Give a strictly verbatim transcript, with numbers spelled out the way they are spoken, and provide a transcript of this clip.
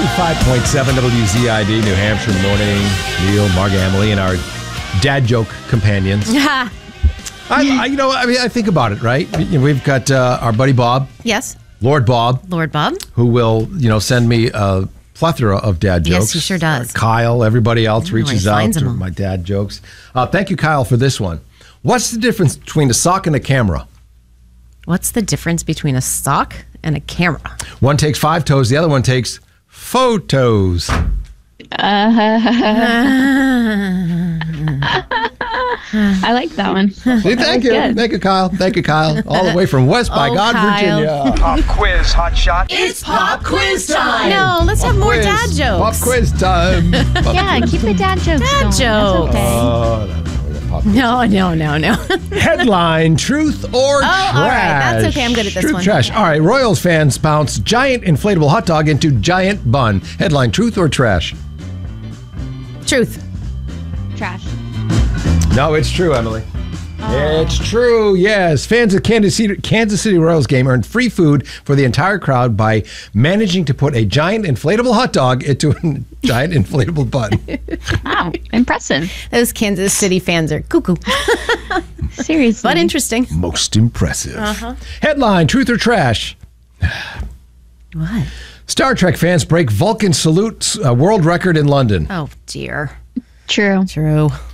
ninety-five point seven W Z I D, New Hampshire Morning. Neil, Marga, Emily, and our dad joke companions. I, I, you know, I mean, I think about it, right? We've got uh, our buddy Bob. Yes. Lord Bob. Lord Bob. Who will, you know, send me a plethora of dad jokes. Yes, he sure does. Uh, Kyle, everybody else I reaches out to my dad jokes. Uh, thank you, Kyle, for this one. What's the difference between a sock and a camera? What's the difference between a sock and a camera? One takes five toes, the other one takes photos. Uh, I like that one. See, thank you. Good. Thank you, Kyle. Thank you, Kyle. All the way from West by Oh, God, Kyle. Virginia. Pop quiz, hot shot. It's pop quiz time. No, let's have more Quiz. dad jokes. Pop quiz time. Pop Yeah, quiz. keep the dad jokes Dad going. That's jokes. okay. Oh, no, no, we got pop quiz. No, no, no, no. Headline, truth or trash? all right. That's okay. I'm good at this truth, one. Trash. All right. Royals fans bounce giant inflatable hot dog into giant bun. Headline, truth or trash? Truth. Trash. No, it's true, Emily. It's true, yes. Fans of Kansas City, Kansas City Royals game earned free food for the entire crowd by managing to put a giant inflatable hot dog into a giant inflatable bun. Wow, impressive. Those Kansas City fans are cuckoo. Seriously. But interesting. Most impressive. Uh-huh. Headline, truth or trash? What? Star Trek fans break Vulcan salute uh, world record in London. Oh, dear. True. True.